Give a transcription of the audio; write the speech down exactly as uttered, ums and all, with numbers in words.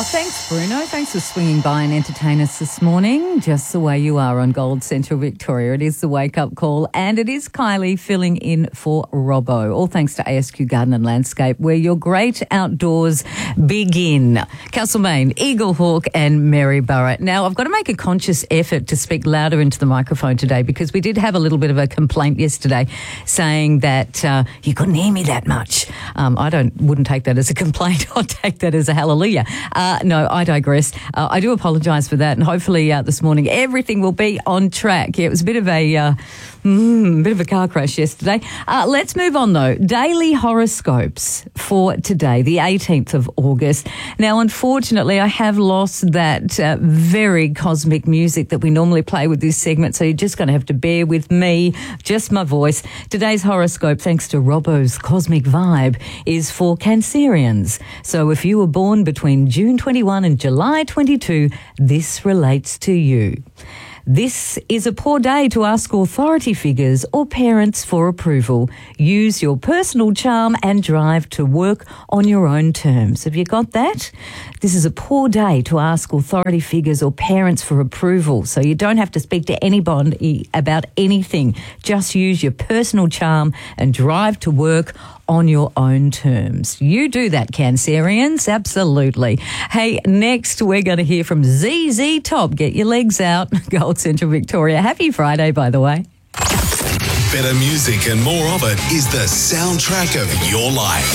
Thanks, Bruno. Thanks for swinging by and entertain us this morning. Just the way you are on Gold Central Victoria. It is the wake-up call, and it is Kylie filling in for Robbo. All thanks to A S Q Garden and Landscape, where your great outdoors begin. Castlemaine, Eaglehawk and Maryborough. Now, I've got to make a conscious effort to speak louder into the microphone today because we did have a little bit of a complaint yesterday saying that uh, you couldn't hear me that much. Um, I don't wouldn't take that as a complaint. I'd take that as a hallelujah. Uh, no, I digress. Uh, I do apologise for that, and hopefully uh, this morning everything will be on track. Yeah, it was a bit of a uh, mm, bit of a car crash yesterday. Uh, let's move on though. Daily horoscopes for today, the eighteenth of August. Now, unfortunately, I have lost that uh, very cosmic music that we normally play with this segment, so you're just going to have to bear with me, just my voice. Today's horoscope, thanks to Robbo's Cosmic Vibe, is for Cancerians. So if you were born between June twenty-first and July twenty-second, this relates to you. This is a poor day to ask authority figures or parents for approval. Use your personal charm and drive to work on your own terms. Have you got that? This is a poor day to ask authority figures or parents for approval, so you don't have to speak to anybody about anything. Just use your personal charm and drive to work on your own terms. You do that, Cancerians, absolutely. Hey, next we're going to hear from Z Z Top. Get your legs out. Gold Central Victoria. Happy Friday, by the way. Better music and more of it is the soundtrack of your life.